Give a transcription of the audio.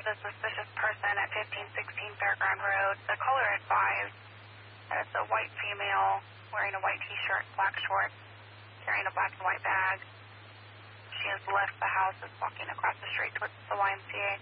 the suspicious person at 1516 Fairground Road. The caller advised that it's a white female wearing a white t-shirt, black shorts, carrying a black and white bag. She has left the house, is walking across the street towards the YMCA.